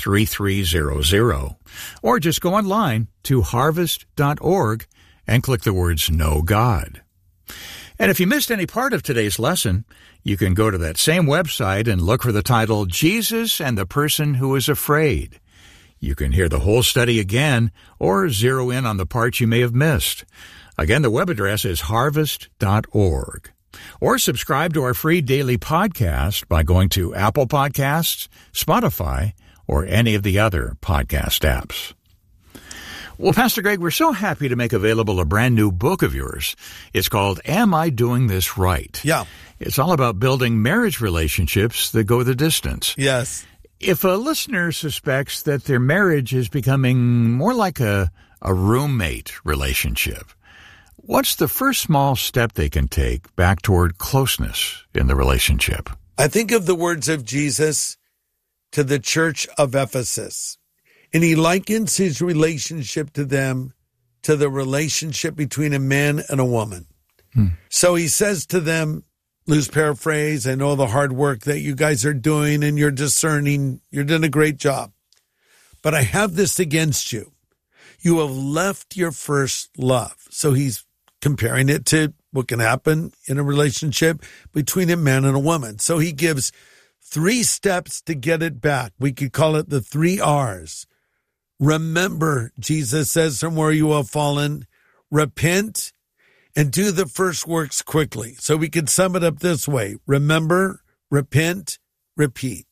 888-821-3300. Or just go online to harvest.org and click the words Know God. And if you missed any part of today's lesson, you can go to that same website and look for the title, Jesus and the Person Who is Afraid. You can hear the whole study again or zero in on the parts you may have missed. Again, the web address is harvest.org. Or subscribe to our free daily podcast by going to Apple Podcasts, Spotify, or any of the other podcast apps. Well, Pastor Greg, we're so happy to make available a brand new book of yours. It's called Am I Doing This Right? Yeah. It's all about building marriage relationships that go the distance. Yes. If a listener suspects that their marriage is becoming more like a roommate relationship, what's the first small step they can take back toward closeness in the relationship? I think of the words of Jesus to the church of Ephesus, and he likens his relationship to them to the relationship between a man and a woman. So he says to them, loose paraphrase, I know the hard work that you guys are doing and you're discerning. You're doing a great job. But I have this against you. You have left your first love. So he's comparing it to what can happen in a relationship between a man and a woman. So he gives 3 steps to get it back. We could call it the 3 R's. Remember, Jesus says, from where you have fallen, repent, and do the first works quickly. So we could sum it up this way. Remember, repent, repeat.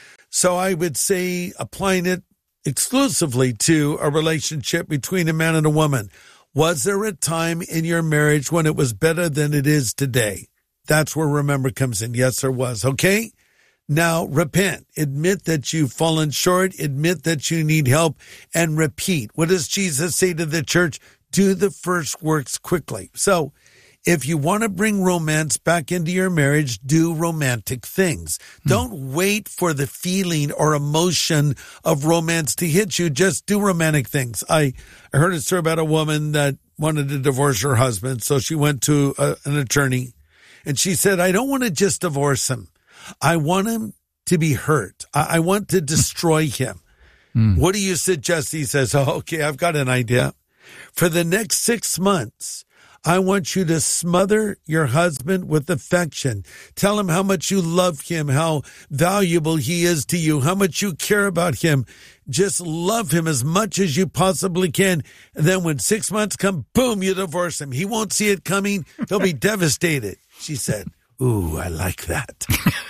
So I would say applying it exclusively to a relationship between a man and a woman. Was there a time in your marriage when it was better than it is today? That's where remember comes in. Yes, there was. Okay? Now, repent. Admit that you've fallen short. Admit that you need help, and repeat. What does Jesus say to the church? Do the first works quickly. So if you want to bring romance back into your marriage, do romantic things. Don't wait for the feeling or emotion of romance to hit you. Just do romantic things. I heard a story about a woman that wanted to divorce her husband. So she went to an attorney, and she said, I don't want to just divorce him. I want him to be hurt. I want to destroy him. What do you suggest? He says, oh, okay, I've got an idea. For the next 6 months, I want you to smother your husband with affection. Tell him how much you love him, how valuable he is to you, how much you care about him. Just love him as much as you possibly can. And then when 6 months come, boom, you divorce him. He won't see it coming. He'll be devastated. She said, ooh, I like that.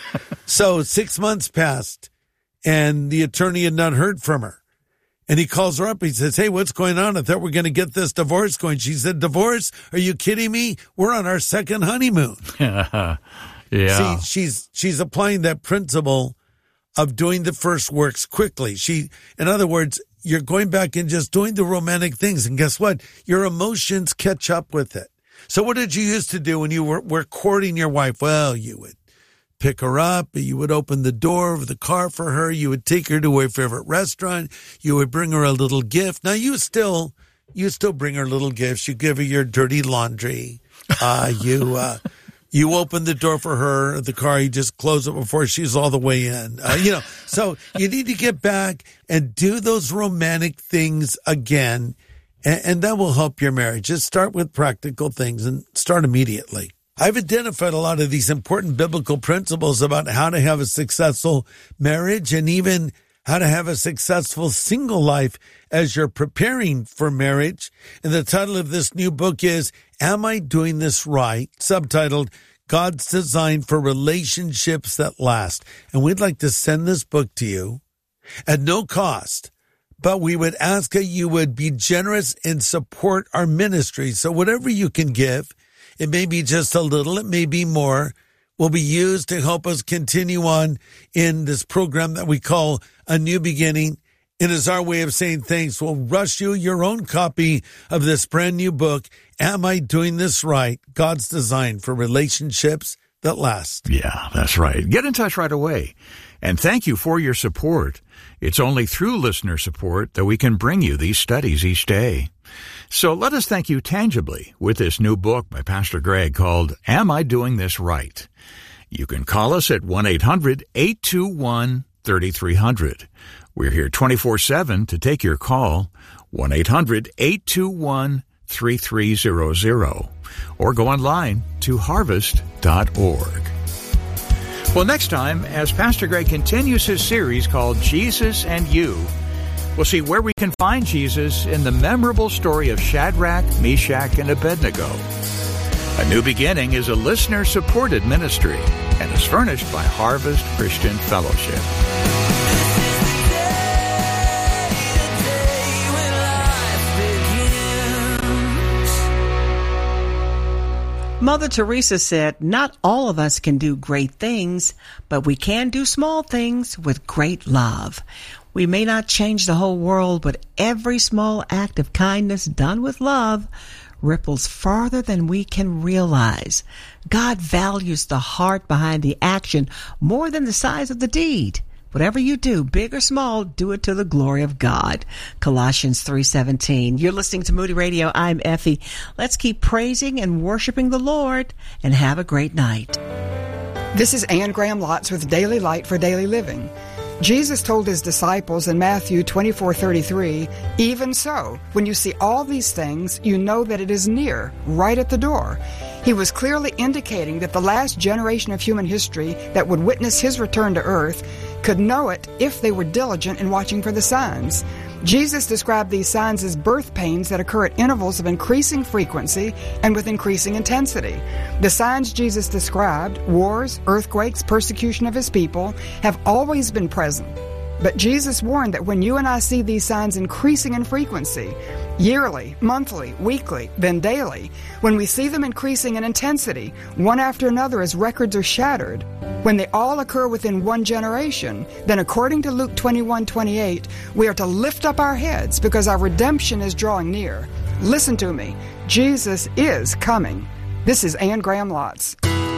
So 6 months passed, and the attorney had not heard from her. And he calls her up. He says, hey, what's going on? I thought we were going to get this divorce going. She said, divorce? Are you kidding me? We're on our second honeymoon. Yeah. See, she's applying that principle of doing the first works quickly. In other words, you're going back and just doing the romantic things. And guess what? Your emotions catch up with it. So what did you used to do when you were courting your wife? Well, you would pick her up, you would open the door of the car for her, you would take her to her favorite restaurant, you would bring her a little gift. Now you still bring her little gifts. You give her your dirty laundry. You open the door for her, the car, you just close it before she's all the way in. So you need to get back and do those romantic things again, and that will help your marriage. Just start with practical things and start immediately. I've identified a lot of these important biblical principles about how to have a successful marriage and even how to have a successful single life as you're preparing for marriage. And the title of this new book is, Am I Doing This Right? Subtitled, God's Design for Relationships That Last. And we'd like to send this book to you at no cost, but we would ask that you would be generous and support our ministry. So whatever you can give, it may be just a little, it may be more, will be used to help us continue on in this program that we call A New Beginning. It is our way of saying thanks. We'll rush you your own copy of this brand new book, Am I Doing This Right? God's Design for Relationships That Last. Yeah, that's right. Get in touch right away. And thank you for your support. It's only through listener support that we can bring you these studies each day. So let us thank you tangibly with this new book by Pastor Greg called Am I Doing This Right? You can call us at 1-800-821-3300 We're here 24/7 to take your call, 1-800-821-3300, or go online to harvest.org. Well, next time, as Pastor Greg continues his series called Jesus and You, we'll see where we can find Jesus in the memorable story of Shadrach, Meshach, and Abednego. A New Beginning is a listener-supported ministry and is furnished by Harvest Christian Fellowship. Mother Teresa said, "Not all of us can do great things, but we can do small things with great love." We may not change the whole world, but every small act of kindness done with love ripples farther than we can realize. God values the heart behind the action more than the size of the deed. Whatever you do, big or small, do it to the glory of God. Colossians 3:17. You're listening to Moody Radio. I'm Effie. Let's keep praising and worshiping the Lord, and have a great night. This is Anne Graham Lotz with Daily Light for Daily Living. Jesus told his disciples in Matthew 24:33, "Even so, when you see all these things, you know that it is near, right at the door." He was clearly indicating that the last generation of human history that would witness his return to earth could know it if they were diligent in watching for the signs. Jesus described these signs as birth pains that occur at intervals of increasing frequency and with increasing intensity. The signs Jesus described, wars, earthquakes, persecution of his people, have always been present. But Jesus warned that when you and I see these signs increasing in frequency, yearly, monthly, weekly, then daily, when we see them increasing in intensity, one after another as records are shattered, when they all occur within one generation, then according to Luke 21:28, we are to lift up our heads because our redemption is drawing near. Listen to me. Jesus is coming. This is Anne Graham Lotz.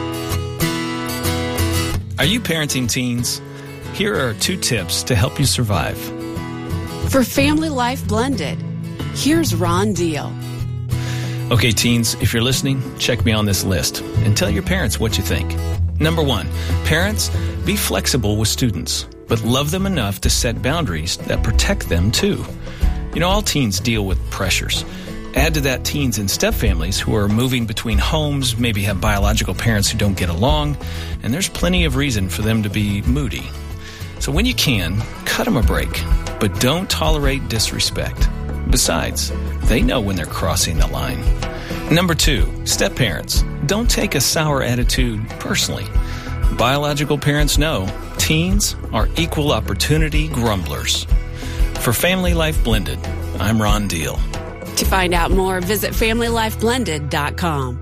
Are you parenting teens? Here are 2 tips to help you survive. For Family Life Blended, here's Ron Deal. Okay, teens, if you're listening, check me on this list and tell your parents what you think. Number 1, parents, be flexible with students, but love them enough to set boundaries that protect them too. You know, all teens deal with pressures. Add to that teens in step-families who are moving between homes, maybe have biological parents who don't get along, and there's plenty of reason for them to be moody. So when you can, cut them a break, but don't tolerate disrespect. Besides, they know when they're crossing the line. Number 2, step-parents, don't take a sour attitude personally. Biological parents know teens are equal opportunity grumblers. For Family Life Blended, I'm Ron Deal. To find out more, visit FamilyLifeBlended.com.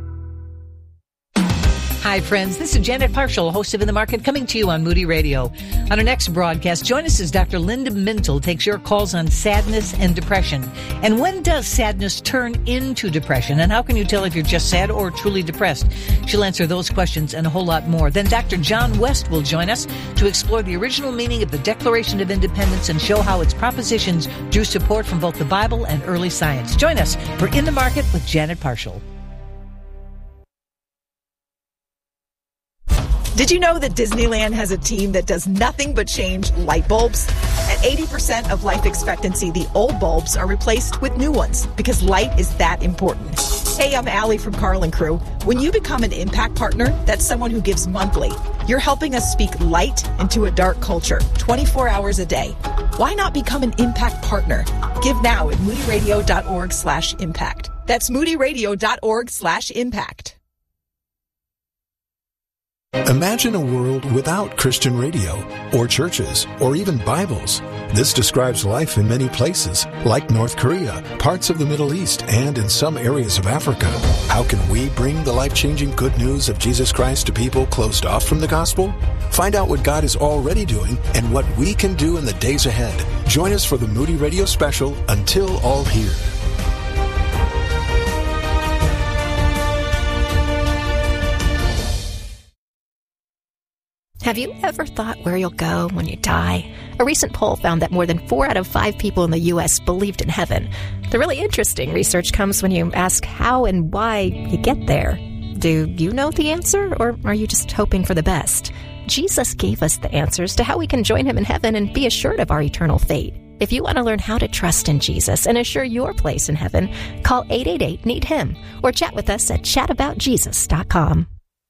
Hi, friends. This is Janet Parshall, host of In the Market, coming to you on Moody Radio. On our next broadcast, join us as Dr. Linda Mintle takes your calls on sadness and depression. And when does sadness turn into depression? And how can you tell if you're just sad or truly depressed? She'll answer those questions and a whole lot more. Then Dr. John West will join us to explore the original meaning of the Declaration of Independence and show how its propositions drew support from both the Bible and early science. Join us for In the Market with Janet Parshall. Did you know that Disneyland has a team that does nothing but change light bulbs? At 80% of life expectancy, the old bulbs are replaced with new ones because light is that important. Hey, I'm Allie from Carlin Crew. When you become an Impact Partner, that's someone who gives monthly. You're helping us speak light into a dark culture, 24 hours a day. Why not become an Impact Partner? Give now at moodyradio.org/impact. That's moodyradio.org/impact. Imagine a world without Christian radio, or churches, or even Bibles. This describes life in many places, like North Korea, parts of the Middle East, and in some areas of Africa. How can we bring the life-changing good news of Jesus Christ to people closed off from the gospel? Find out what God is already doing and what we can do in the days ahead. Join us for the Moody Radio special, Until All Hear. Have you ever thought where you'll go when you die? A recent poll found that more than 4 out of 5 people in the U.S. believed in heaven. The really interesting research comes when you ask how and why you get there. Do you know the answer, or are you just hoping for the best? Jesus gave us the answers to how we can join him in heaven and be assured of our eternal fate. If you want to learn how to trust in Jesus and assure your place in heaven, call 888-NEED-HIM or chat with us at chataboutjesus.com.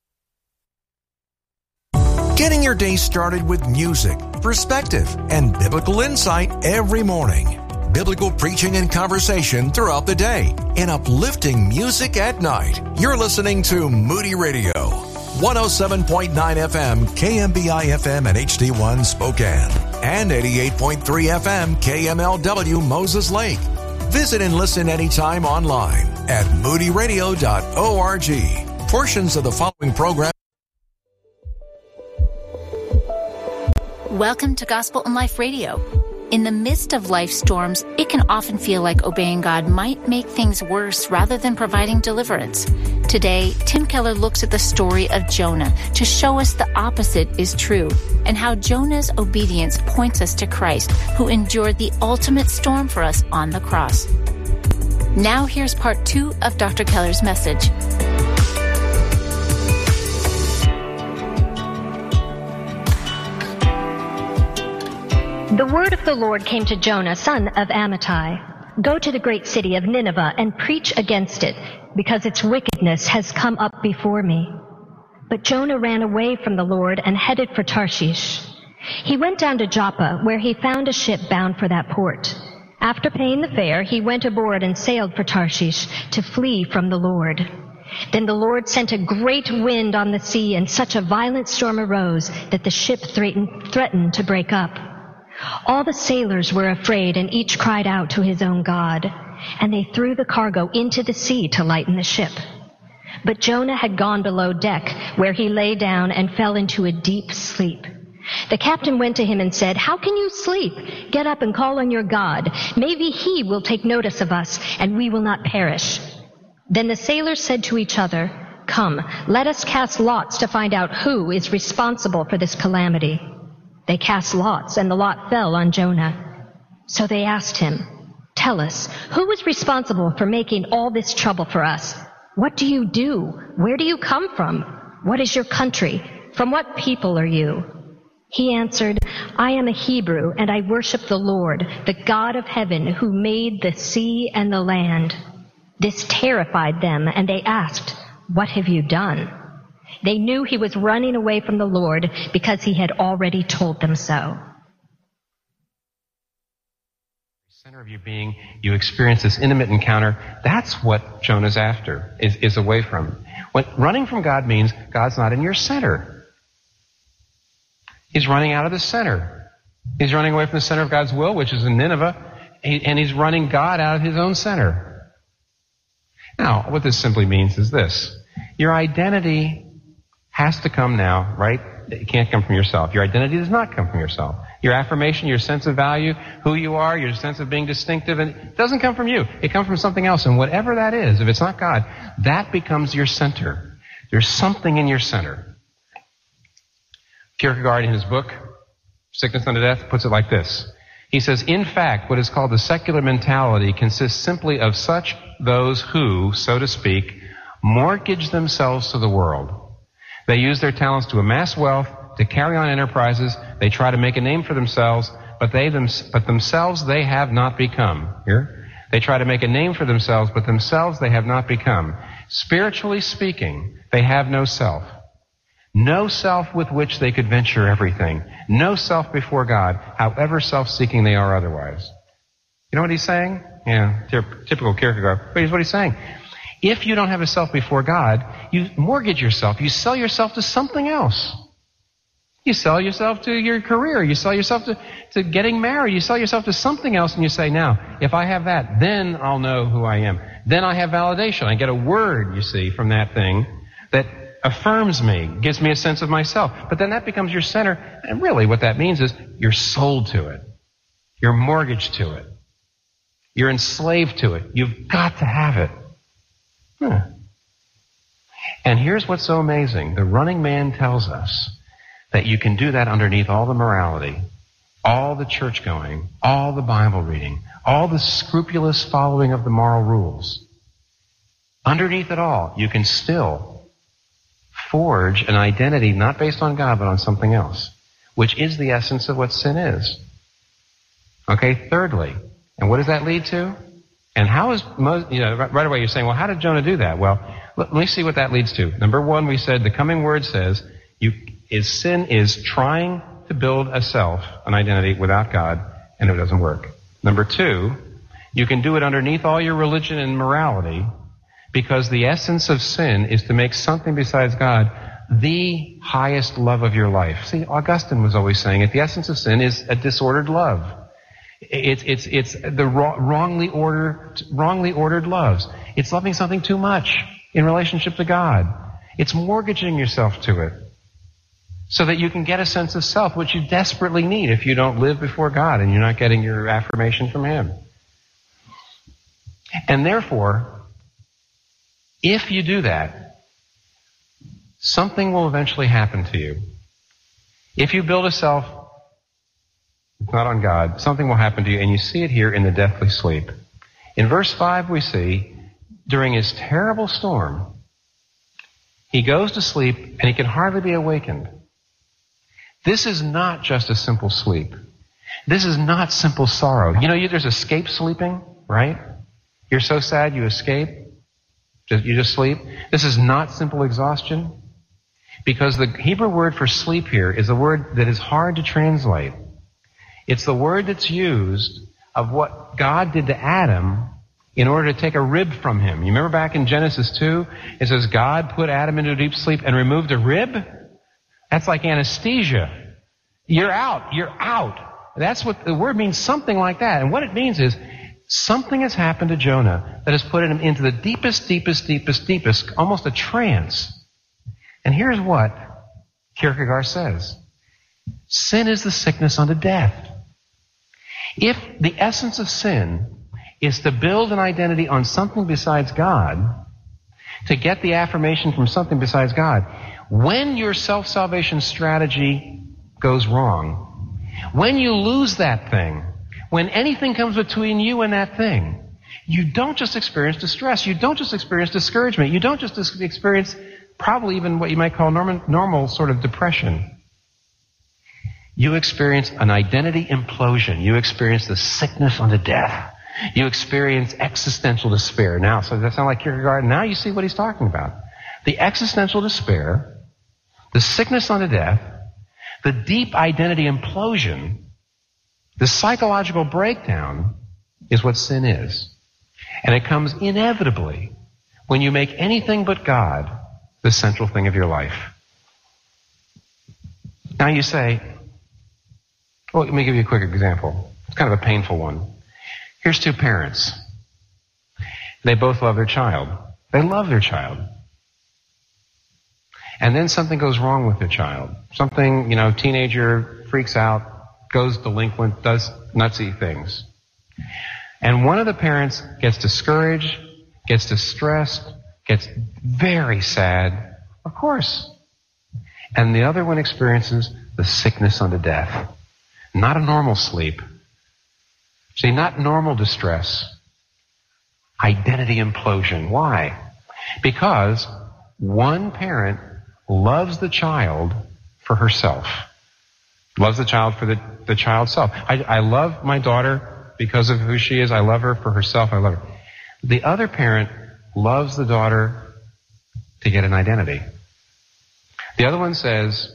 Getting your day started with music, perspective, and biblical insight every morning. Biblical preaching and conversation throughout the day, and uplifting music at night. You're listening to Moody Radio, 107.9 FM, KMBI FM and HD1 Spokane, and 88.3 FM, KMLW Moses Lake. Visit and listen anytime online at moodyradio.org. Portions of the following program. Welcome to Gospel and Life Radio. In the midst of life storms, it can often feel like obeying God might make things worse rather than providing deliverance. Today, Tim Keller looks at the story of Jonah to show us the opposite is true and how Jonah's obedience points us to Christ, who endured the ultimate storm for us on the cross. Now here's part 2 of Dr. Keller's message. The word of the Lord came to Jonah, son of Amittai. Go to the great city of Nineveh and preach against it, because its wickedness has come up before me. But Jonah ran away from the Lord and headed for Tarshish. He went down to Joppa, where he found a ship bound for that port. After paying the fare, he went aboard and sailed for Tarshish to flee from the Lord. Then the Lord sent a great wind on the sea, and such a violent storm arose that the ship threatened to break up. All the sailors were afraid, and each cried out to his own God, and they threw the cargo into the sea to lighten the ship. But Jonah had gone below deck, where he lay down and fell into a deep sleep. The captain went to him and said, "How can you sleep? Get up and call on your God. Maybe he will take notice of us, and we will not perish." Then the sailors said to each other, "Come, let us cast lots to find out who is responsible for this calamity." They cast lots, and the lot fell on Jonah. So they asked him, "Tell us, who is responsible for making all this trouble for us? What do you do? Where do you come from? What is your country? From what people are you?" He answered, "I am a Hebrew, and I worship the Lord, the God of heaven, who made the sea and the land." This terrified them, and they asked, "What have you done?" They knew he was running away from the Lord because he had already told them so. Center of you being, you experience this intimate encounter. That's what Jonah's after, is away from. What running from God means, God's not in your center. He's running out of the center. He's running away from the center of God's will, which is in Nineveh, and he's running God out of his own center. Now, what this simply means is this. Your identity has to come now, right? It can't come from yourself. Your identity does not come from yourself. Your affirmation, your sense of value, who you are, your sense of being distinctive, and it doesn't come from you. It comes from something else. And whatever that is, if it's not God, that becomes your center. There's something in your center. Kierkegaard, in his book, Sickness Unto Death, puts it like this. He says, "In fact, what is called the secular mentality consists simply of such those who, so to speak, mortgage themselves to the world. They use their talents to amass wealth, to carry on enterprises. They try to make a name for themselves, but themselves they have not become." Here? They try to make a name for themselves, but themselves they have not become. Spiritually speaking, they have no self. No self with which they could venture everything. No self before God, however self-seeking they are otherwise. You know what he's saying? Yeah, typical Kierkegaard. But here's what he's saying. If you don't have a self before God, you mortgage yourself. You sell yourself to something else. You sell yourself to your career. You sell yourself to getting married. You sell yourself to something else, and you say, now, if I have that, then I'll know who I am. Then I have validation. I get a word, you see, from that thing that affirms me, gives me a sense of myself. But then that becomes your center. And really what that means is you're sold to it. You're mortgaged to it. You're enslaved to it. You've got to have it. And here's what's so amazing. The running man tells us that you can do that underneath all the morality, all the church going, all the Bible reading, all the scrupulous following of the moral rules. Underneath it all, you can still forge an identity not based on God but on something else, which is the essence of what sin is. Okay, thirdly, and what does that lead to? And how is, right away you're saying, well, how did Jonah do that? Well, let me see what that leads to. Number one, we said the coming word says, sin is trying to build a self, an identity without God, and it doesn't work. Number two, you can do it underneath all your religion and morality, because the essence of sin is to make something besides God the highest love of your life. See, Augustine was always saying it. The essence of sin is a disordered love. It's the wrongly ordered loves. It's loving something too much in relationship to God. It's mortgaging yourself to it so that you can get a sense of self, which you desperately need if you don't live before God and you're not getting your affirmation from Him. And therefore, if you do that, something will eventually happen to you. If you build a self not on God, something will happen to you, and you see it here in the deathly sleep. In verse 5 we see, during his terrible storm, he goes to sleep and he can hardly be awakened. This is not just a simple sleep. This is not simple sorrow. There's escape sleeping, right? You're so sad you escape. You just sleep. This is not simple exhaustion, because the Hebrew word for sleep here is a word that is hard to translate. It's the word that's used of what God did to Adam in order to take a rib from him. You remember back in Genesis 2, it says God put Adam into a deep sleep and removed a rib? That's like anesthesia. You're out. You're out. That's what the word means, something like that. And what it means is something has happened to Jonah that has put him into the deepest, almost a trance. And here's what Kierkegaard says. Sin is the sickness unto death. If the essence of sin is to build an identity on something besides God, to get the affirmation from something besides God, when your self-salvation strategy goes wrong, when you lose that thing, when anything comes between you and that thing, you don't just experience distress. You don't just experience discouragement. You don't just experience probably even what you might call normal sort of depression. You experience an identity implosion. You experience the sickness unto death. You experience existential despair. Now, so does that sound like Kierkegaard? Now you see what he's talking about. The existential despair, the sickness unto death, the deep identity implosion, the psychological breakdown is what sin is. And it comes inevitably when you make anything but God the central thing of your life. Now you say, well, let me give you a quick example. It's kind of a painful one. Here's two parents. They both love their child. They love their child. And then something goes wrong with their child. Something, teenager freaks out, goes delinquent, does nutsy things. And one of the parents gets discouraged, gets distressed, gets very sad, of course. And the other one experiences the sickness unto death. Not a normal sleep. See, not normal distress. Identity implosion. Why? Because one parent loves the child for herself. Loves the child for the child's self. I love my daughter because of who she is. I love her for herself. I love her. The other parent loves the daughter to get an identity. The other one says,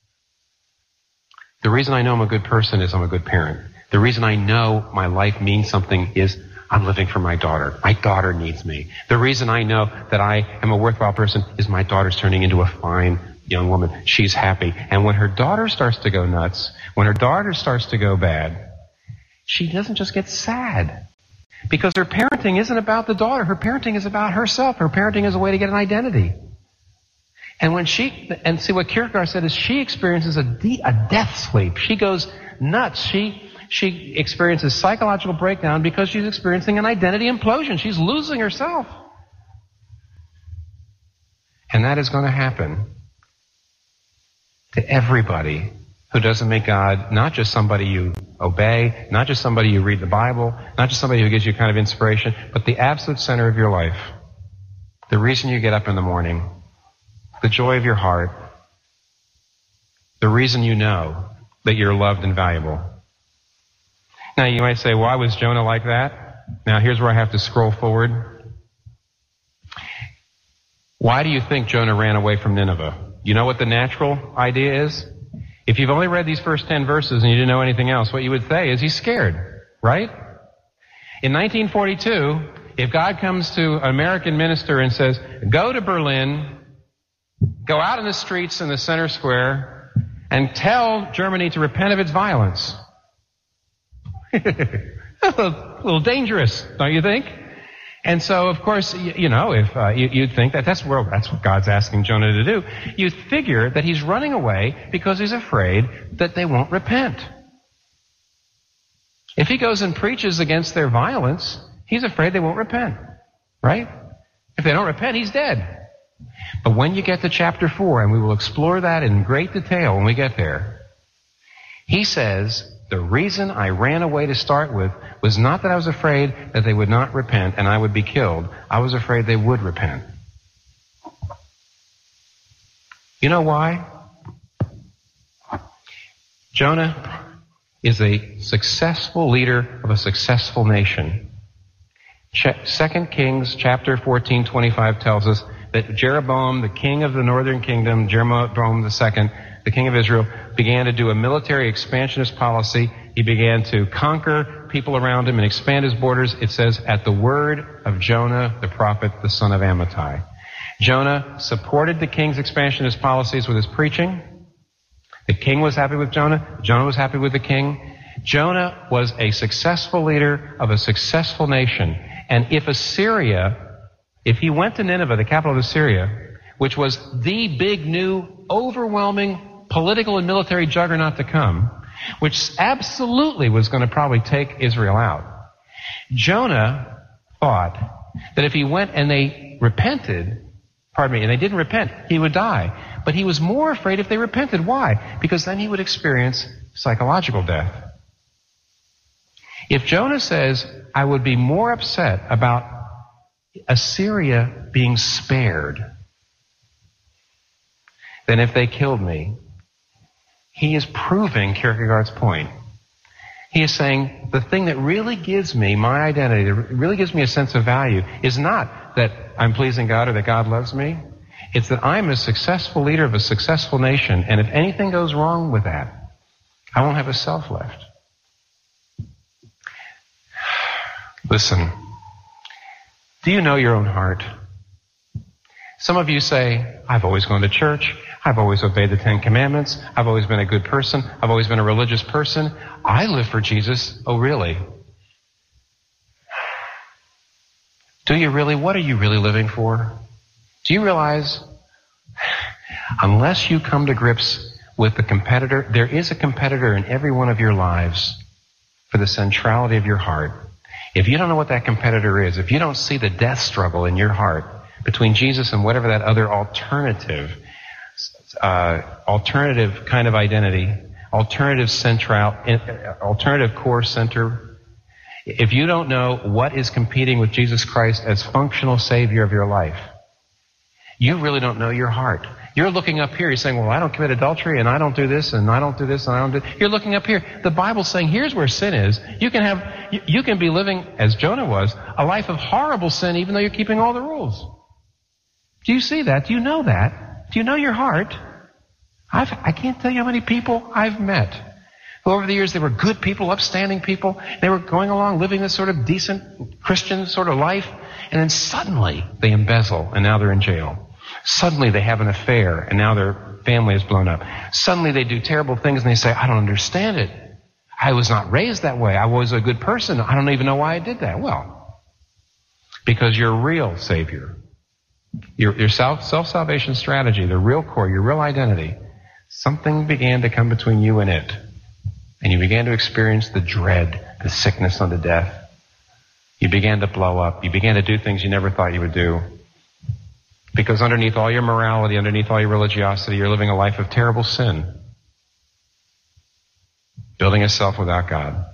the reason I know I'm a good person is I'm a good parent. The reason I know my life means something is I'm living for my daughter. My daughter needs me. The reason I know that I am a worthwhile person is my daughter's turning into a fine young woman. She's happy. And when her daughter starts to go nuts, when her daughter starts to go bad, she doesn't just get sad. Because her parenting isn't about the daughter. Her parenting is about herself. Her parenting is a way to get an identity. And see what Kierkegaard said is she experiences a death sleep. She goes nuts. She experiences psychological breakdown because she's experiencing an identity implosion. She's losing herself. And that is going to happen to everybody who doesn't make God not just somebody you obey, not just somebody you read the Bible, not just somebody who gives you kind of inspiration, but the absolute center of your life. The reason you get up in the morning, the joy of your heart, the reason you know that you're loved and valuable. Now you might say, why was Jonah like that? Now here's where I have to scroll forward. Why do you think Jonah ran away from Nineveh? You know what the natural idea is? If you've only read these first 10 verses and you didn't know anything else, what you would say is he's scared, right? In 1942, if God comes to an American minister and says, go to Berlin, go out in the streets in the center square, and tell Germany to repent of its violence. A little dangerous, don't you think? And so, of course, you know, if you'd think that's what God's asking Jonah to do, you'd figure that he's running away because he's afraid that they won't repent. If he goes and preaches against their violence, he's afraid they won't repent, right? If they don't repent, he's dead. But when you get to chapter 4, and we will explore that in great detail when we get there, he says, the reason I ran away to start with was not that I was afraid that they would not repent and I would be killed. I was afraid they would repent. You know why? Jonah is a successful leader of a successful nation. 2 Kings chapter 14:25 tells us that Jeroboam, the king of the northern kingdom, Jeroboam II, the king of Israel, began to do a military expansionist policy. He began to conquer people around him and expand his borders. It says, at the word of Jonah, the prophet, the son of Amittai. Jonah supported the king's expansionist policies with his preaching. The king was happy with Jonah. Jonah was happy with the king. Jonah was a successful leader of a successful nation. And if he went to Nineveh, the capital of Assyria, which was the big, new, overwhelming political and military juggernaut to come, which absolutely was going to probably take Israel out, Jonah thought that if he went and they repented, and they didn't repent, he would die. But he was more afraid if they repented. Why? Because then he would experience psychological death. If Jonah says, I would be more upset about Assyria being spared than if they killed me, he is proving Kierkegaard's point. He is saying the thing that really gives me my identity, that really gives me a sense of value, is not that I'm pleasing God or that God loves me. It's that I'm a successful leader of a successful nation, and if anything goes wrong with that, I won't have a self left. Listen, do you know your own heart? Some of you say, I've always gone to church. I've always obeyed the 10 Commandments. I've always been a good person. I've always been a religious person. I live for Jesus. Oh, really? Do you really? What are you really living for? Do you realize, unless you come to grips with the competitor, there is a competitor in every one of your lives for the centrality of your heart. If you don't know what that competitor is, if you don't see the death struggle in your heart between Jesus and whatever that other alternative kind of identity, alternative core center, if you don't know what is competing with Jesus Christ as functional Savior of your life, you really don't know your heart. You're looking up here, you're saying, well, I don't commit adultery, and I don't do this, and I don't do this, and I don't do... You're looking up here. The Bible's saying, here's where sin is. You can be living, as Jonah was, a life of horrible sin, even though you're keeping all the rules. Do you see that? Do you know that? Do you know your heart? I can't tell you how many people I've met who over the years, they were good people, upstanding people. They were going along living this sort of decent Christian sort of life, and then suddenly they embezzle, and now they're in jail. Suddenly they have an affair, and now their family is blown up. Suddenly they do terrible things, and they say, I don't understand it. I was not raised that way. I was a good person. I don't even know why I did that. Well, because your real Savior, your self-salvation strategy, the real core, your real identity, something began to come between you and it. And you began to experience the dread, the sickness unto death. You began to blow up. You began to do things you never thought you would do. Because underneath all your morality, underneath all your religiosity, you're living a life of terrible sin. Building a self without God.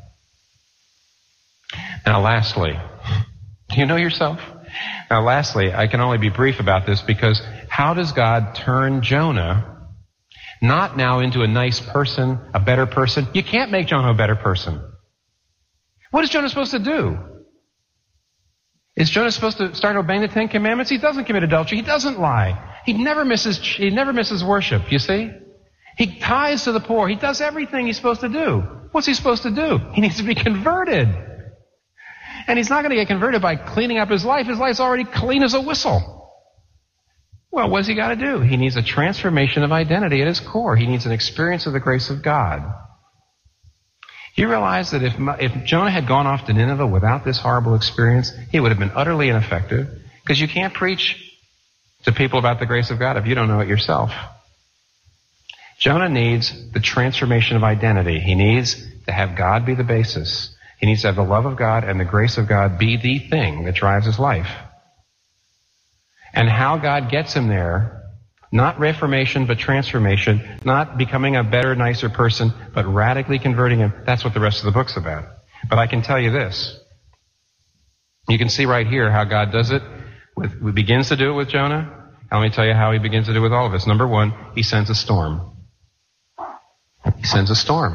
Now lastly, do you know yourself? Now lastly, I can only be brief about this because how does God turn Jonah not now into a nice person, a better person? You can't make Jonah a better person. What is Jonah supposed to do? Is Jonah supposed to start obeying the Ten Commandments? He doesn't commit adultery. He doesn't lie. He never misses worship, you see? He tithes to the poor. He does everything he's supposed to do. What's he supposed to do? He needs to be converted. And he's not going to get converted by cleaning up his life. His life's already clean as a whistle. Well, what's he got to do? He needs a transformation of identity at his core. He needs an experience of the grace of God. You realize that if Jonah had gone off to Nineveh without this horrible experience, he would have been utterly ineffective, because you can't preach to people about the grace of God if you don't know it yourself. Jonah needs the transformation of identity. He needs to have God be the basis. He needs to have the love of God and the grace of God be the thing that drives his life. And how God gets him there, not reformation, but transformation, not becoming a better, nicer person, but radically converting him. That's what the rest of the book's about. But I can tell you this. You can see right here how God does it. He begins to do it with Jonah. And let me tell you how he begins to do it with all of us. Number one, he sends a storm. He sends a storm.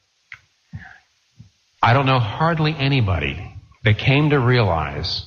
I don't know hardly anybody that came to realize.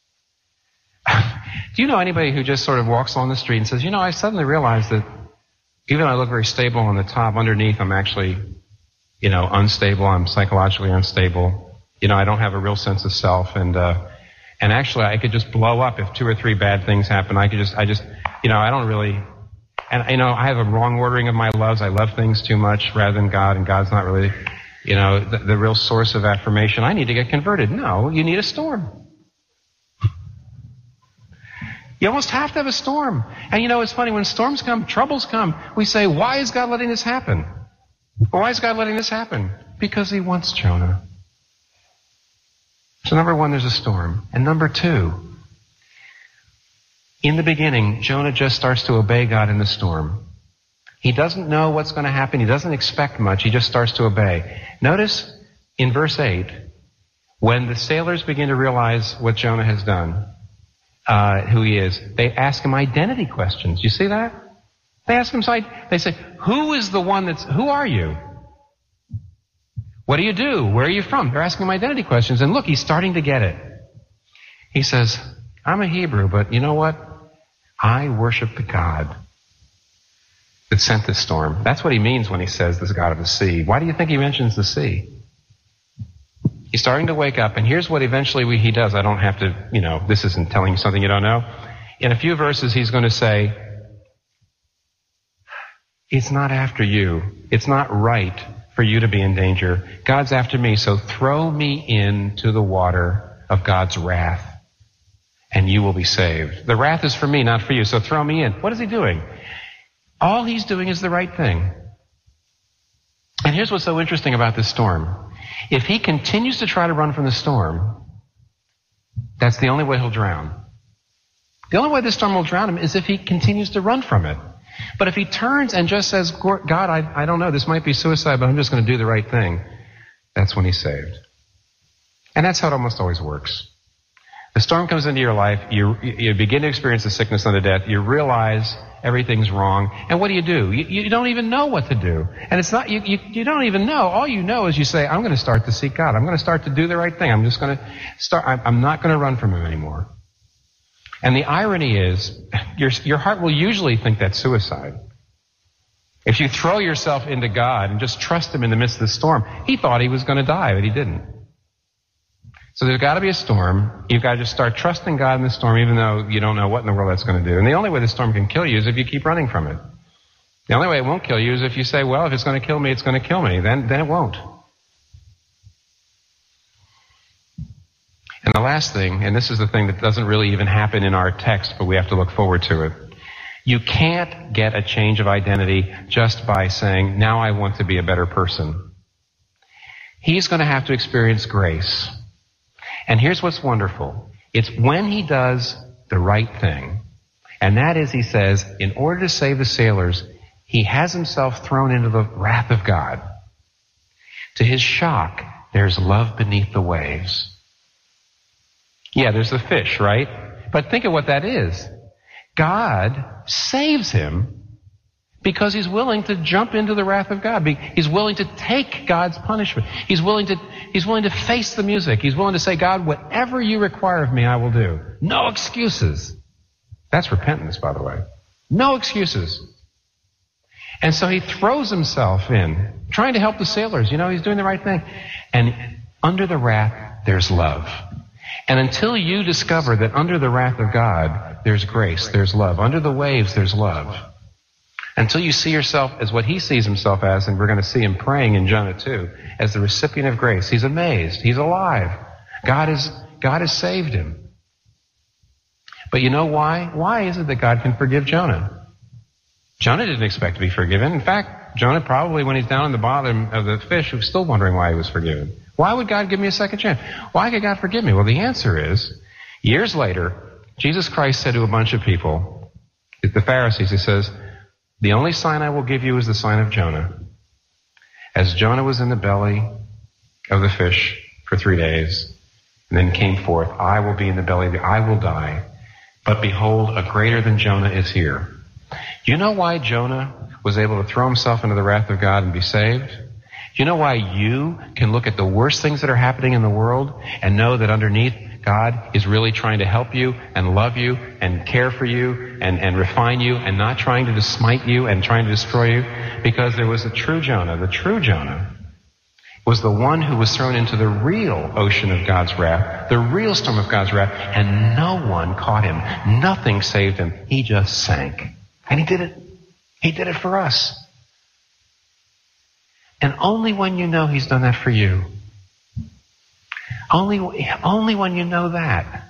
Do you know anybody who just sort of walks along the street and says, I suddenly realized that even though I look very stable on the top, underneath I'm actually, unstable. I'm psychologically unstable. I don't have a real sense of self. And actually I could just blow up if 2 or 3 bad things happen. I don't really, and I have a wrong ordering of my loves. I love things too much rather than God, and God's not really, the real source of affirmation. I need to get converted. No, you need a storm. You almost have to have a storm. And it's funny, when storms come, troubles come, we say, why is God letting this happen? Why is God letting this happen? Because he wants Jonah. So number one, there's a storm. And number two, in the beginning, Jonah just starts to obey God in the storm. He doesn't know what's going to happen. He doesn't expect much. He just starts to obey. Notice in verse 8, when the sailors begin to realize what Jonah has done, who he is, they ask him identity questions. You see that? They ask him, they say, who are you? What do you do? Where are you from? They're asking him identity questions. And look, he's starting to get it. He says, I'm a Hebrew, but you know what? I worship the God that sent this storm. That's what he means when he says this God of the sea. Why do you think he mentions the sea? He's starting to wake up, and here's what eventually he does. I don't have to, this isn't telling you something you don't know. In a few verses, he's going to say, it's not after you. It's not right for you to be in danger. God's after me, so throw me into the water of God's wrath, and you will be saved. The wrath is for me, not for you, so throw me in. What is he doing? All he's doing is the right thing. And here's what's so interesting about this storm. If he continues to try to run from the storm, that's the only way he'll drown. The only way this storm will drown him is if he continues to run from it. But if he turns and just says, God, I don't know, this might be suicide, but I'm just going to do the right thing, that's when he's saved. And that's how it almost always works. The storm comes into your life, you begin to experience the sickness and the death, you realize everything's wrong, and what do? You don't even know what to do. And it's not, you don't even know. All you know is you say, I'm going to start to seek God. I'm going to start to do the right thing. I'm just going to start, I'm not going to run from him anymore. And the irony is, your heart will usually think that's suicide. If you throw yourself into God and just trust him in the midst of the storm, he thought he was going to die, but he didn't. So there's got to be a storm. You've got to just start trusting God in the storm, even though you don't know what in the world that's going to do. And the only way the storm can kill you is if you keep running from it. The only way it won't kill you is if you say, well, if it's going to kill me, it's going to kill me. Then it won't. And the last thing, and this is the thing that doesn't really even happen in our text, but we have to look forward to it. You can't get a change of identity just by saying, now I want to be a better person. He's going to have to experience grace. And here's what's wonderful. It's when he does the right thing. And that is, he says, in order to save the sailors, he has himself thrown into the wrath of God. To his shock, there's love beneath the waves. Yeah, there's the fish, right? But think of what that is. God saves him because he's willing to jump into the wrath of God. He's willing to take God's punishment. He's willing to face the music. He's willing to say, God, whatever you require of me, I will do. No excuses. That's repentance, by the way. No excuses. And so he throws himself in, trying to help the sailors. He's doing the right thing. And under the wrath, there's love. And until you discover that under the wrath of God, there's grace, there's love. Under the waves, there's love. Until you see yourself as what he sees himself as, and we're going to see him praying in Jonah 2, as the recipient of grace. He's amazed. He's alive. God has saved him. But you know why? Why is it that God can forgive Jonah? Jonah didn't expect to be forgiven. In fact, Jonah probably, when he's down in the bottom of the fish, was still wondering why he was forgiven. Why would God give me a second chance? Why could God forgive me? Well, the answer is, years later, Jesus Christ said to a bunch of people, the Pharisees, he says, the only sign I will give you is the sign of Jonah. As Jonah was in the belly of the fish for 3 days, and then came forth, I will be in the belly of the, I will die. But behold, a greater than Jonah is here. Do you know why Jonah was able to throw himself into the wrath of God and be saved? Do you know why you can look at the worst things that are happening in the world and know that underneath God is really trying to help you and love you and care for you and refine you and not trying to smite you and trying to destroy you? Because there was a true Jonah. The true Jonah was the one who was thrown into the real ocean of God's wrath, the real storm of God's wrath, and no one caught him. Nothing saved him. He just sank. And he did it. He did it for us. And only when you know he's done that for you, only when you know that,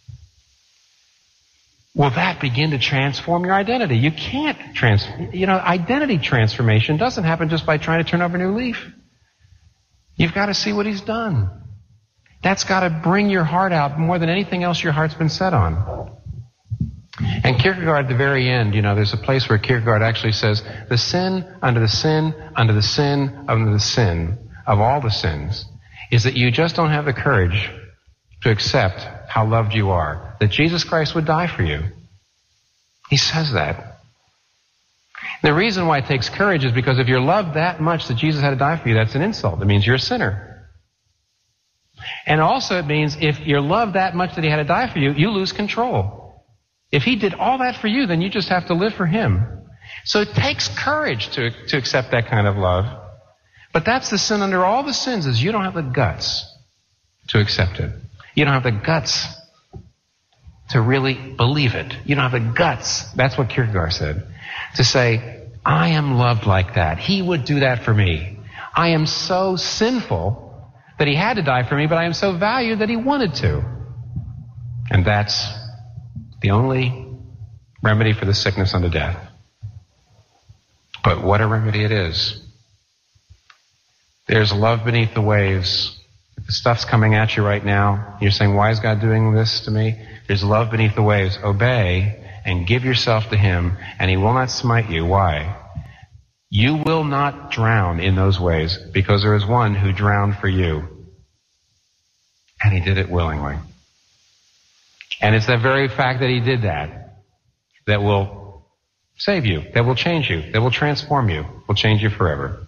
will that begin to transform your identity. You can't identity transformation doesn't happen just by trying to turn over a new leaf. You've got to see what he's done. That's got to bring your heart out more than anything else your heart's been set on. And Kierkegaard at the very end, there's a place where Kierkegaard actually says, the sin under the sin under the sin under the sin of all the sins is that you just don't have the courage to accept how loved you are, that Jesus Christ would die for you. He says that. The reason why it takes courage is because if you're loved that much that Jesus had to die for you, that's an insult. It means you're a sinner. And also it means if you're loved that much that he had to die for you, you lose control. If he did all that for you, then you just have to live for him. So it takes courage to accept that kind of love. But that's the sin under all the sins, is you don't have the guts to accept it. You don't have the guts to really believe it. You don't have the guts, that's what Kierkegaard said, to say, I am loved like that. He would do that for me. I am so sinful that he had to die for me, but I am so valued that he wanted to. And that's the only remedy for the sickness unto death. But what a remedy it is. There's love beneath the waves. If the stuff's coming at you right now, you're saying, why is God doing this to me? There's love beneath the waves. Obey and give yourself to him, and he will not smite you. Why? You will not drown in those waves, because there is one who drowned for you. And he did it willingly. And it's the very fact that he did that will save you, that will change you, that will transform you, will change you forever.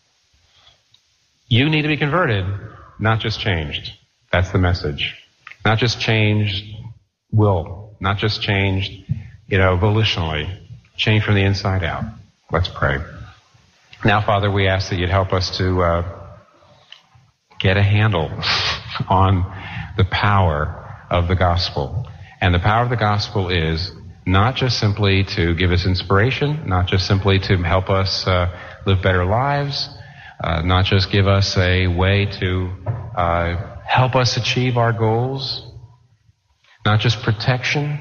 You need to be converted, not just changed. That's the message. Not just changed not just changed, volitionally. Change from the inside out. Let's pray. Now, Father, we ask that you'd help us to get a handle on the power of the gospel. And the power of the gospel is not just simply to give us inspiration, not just simply to help us live better lives, not just give us a way to help us achieve our goals, not just protection.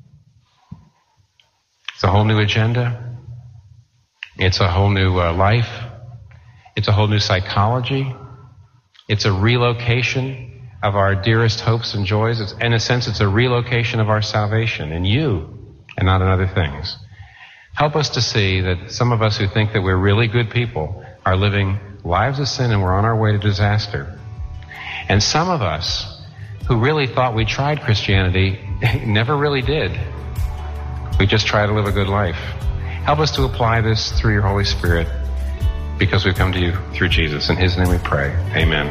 It's a whole new agenda. It's a whole new life. It's a whole new psychology. It's a relocation of our dearest hopes and joys. In a sense, it's a relocation of our salvation in you and not in other things. Help us to see that some of us who think that we're really good people are living lives of sin and we're on our way to disaster. And some of us who really thought we tried Christianity never really did. We just try to live a good life. Help us to apply this through your Holy Spirit, because we've come to you through Jesus. In his name we pray. Amen.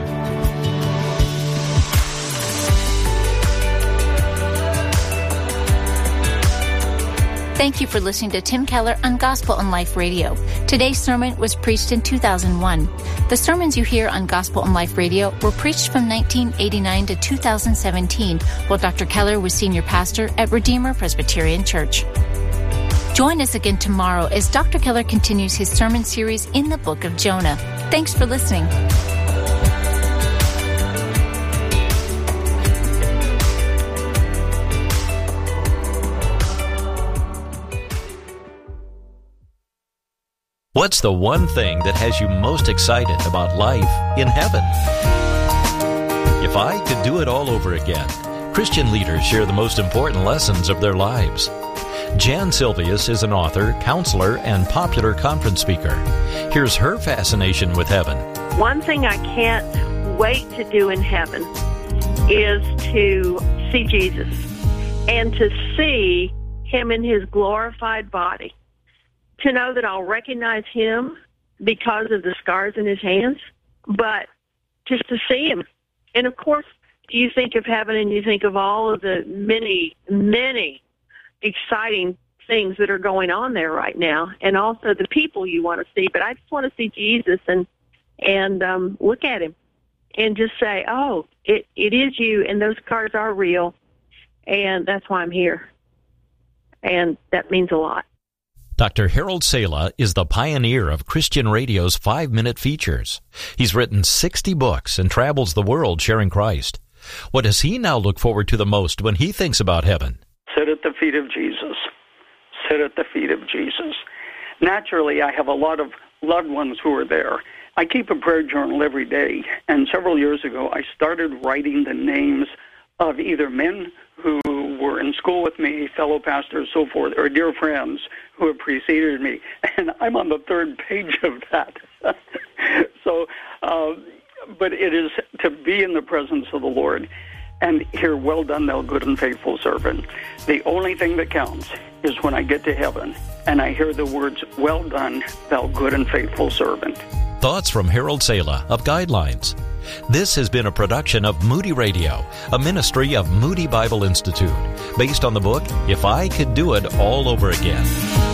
Thank you for listening to Tim Keller on Gospel and Life Radio. Today's sermon was preached in 2001. The sermons you hear on Gospel and Life Radio were preached from 1989 to 2017, while Dr. Keller was senior pastor at Redeemer Presbyterian Church. Join us again tomorrow as Dr. Keller continues his sermon series in the book of Jonah. Thanks for listening. What's the one thing that has you most excited about life in heaven? If I could do it all over again, Christian leaders share the most important lessons of their lives. Jan Silvius is an author, counselor, and popular conference speaker. Here's her fascination with heaven. One thing I can't wait to do in heaven is to see Jesus and to see him in his glorified body. To know that I'll recognize him because of the scars in his hands, but just to see him. And of course, you think of heaven and you think of all of the many, many exciting things that are going on there right now, and also the people you want to see. But I just want to see Jesus and look at him and just say, oh, it is you, and those scars are real, and that's why I'm here. And that means a lot. Dr. Harold Sala is the pioneer of Christian radio's 5-minute features. He's written 60 books and travels the world sharing Christ. What does he now look forward to the most when he thinks about heaven? Sit at the feet of Jesus. Sit at the feet of Jesus. Naturally, I have a lot of loved ones who are there. I keep a prayer journal every day, and several years ago I started writing the names of either men who were in school with me, fellow pastors, so forth, or dear friends who have preceded me. And I'm on the third page of that. But it is to be in the presence of the Lord and hear, well done, thou good and faithful servant. The only thing that counts is when I get to heaven and I hear the words, well done, thou good and faithful servant. Thoughts from Harold Sala of Guidelines. This has been a production of Moody Radio, a ministry of Moody Bible Institute, based on the book, If I Could Do It All Over Again.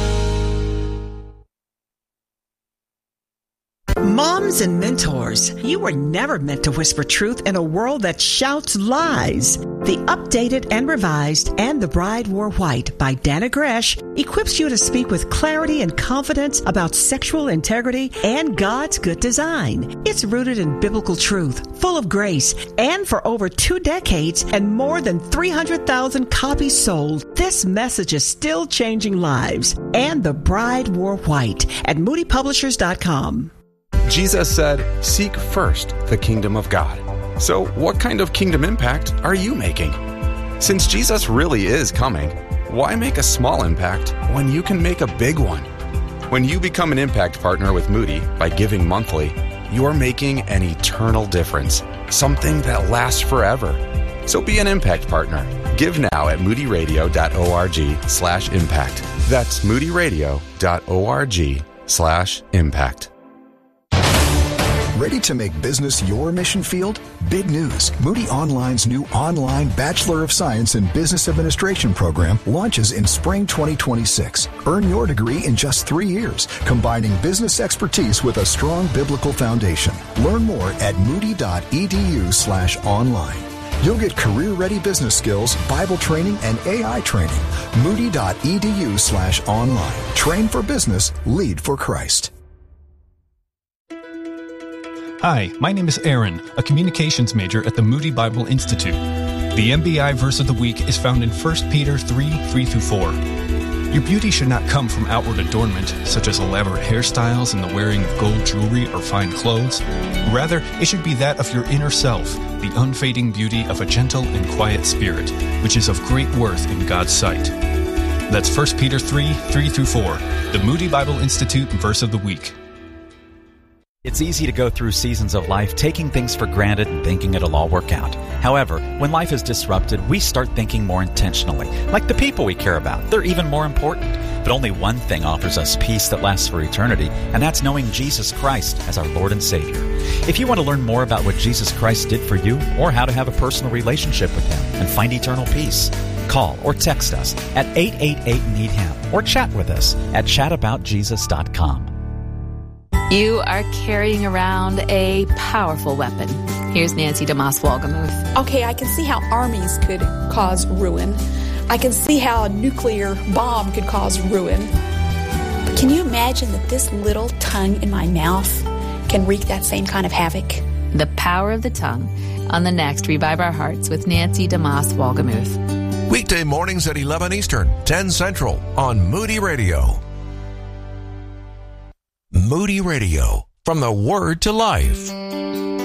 Moms and mentors, you were never meant to whisper truth in a world that shouts lies. The updated and revised And the Bride Wore White by Dana Gresh equips you to speak with clarity and confidence about sexual integrity and God's good design. It's rooted in biblical truth, full of grace, and for over 2 decades and more than 300,000 copies sold, this message is still changing lives. And the Bride Wore White at moodypublishers.com. Jesus said, "Seek first the kingdom of God." So what kind of kingdom impact are you making? Since Jesus really is coming, why make a small impact when you can make a big one? When you become an impact partner with Moody by giving monthly, you're making an eternal difference, something that lasts forever. So be an impact partner. Give now at moodyradio.org/impact. That's moodyradio.org/impact. Ready to make business your mission field? Big news. Moody Online's new online Bachelor of Science in Business Administration program launches in spring 2026. Earn your degree in just 3 years, combining business expertise with a strong biblical foundation. Learn more at moody.edu/online. You'll get career-ready business skills, Bible training, and AI training. Moody.edu/online. Train for business, lead for Christ. Hi, my name is Aaron, a communications major at the Moody Bible Institute. The MBI verse of the week is found in 1 Peter 3:3-4. Your beauty should not come from outward adornment, such as elaborate hairstyles and the wearing of gold jewelry or fine clothes. Rather, it should be that of your inner self, the unfading beauty of a gentle and quiet spirit, which is of great worth in God's sight. That's 1 Peter 3:3-4, the Moody Bible Institute verse of the week. It's easy to go through seasons of life taking things for granted and thinking it'll all work out. However, when life is disrupted, we start thinking more intentionally, like the people we care about. They're even more important. But only one thing offers us peace that lasts for eternity, and that's knowing Jesus Christ as our Lord and Savior. If you want to learn more about what Jesus Christ did for you, or how to have a personal relationship with Him and find eternal peace, call or text us at 888-NEED-HIM or chat with us at chataboutjesus.com. You are carrying around a powerful weapon. Here's Nancy DeMoss Wolgemuth. Okay, I can see how armies could cause ruin. I can see how a nuclear bomb could cause ruin. But can you imagine that this little tongue in my mouth can wreak that same kind of havoc? The power of the tongue on the next Revive Our Hearts with Nancy DeMoss Wolgemuth. Weekday mornings at 11 Eastern, 10 Central on Moody Radio. Moody Radio, from the Word to Life.